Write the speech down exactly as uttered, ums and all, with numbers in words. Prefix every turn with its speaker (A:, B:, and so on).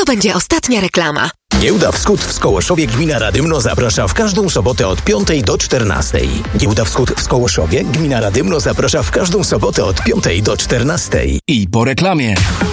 A: To będzie ostatnia reklama.
B: Giełda Wschód w Skołoszowie Gmina Radymno zaprasza w każdą sobotę od piątej do czternastej. Giełda Wschód w Skołoszowie Gmina Radymno zaprasza w każdą sobotę od piątej do czternastej.
C: I po reklamie.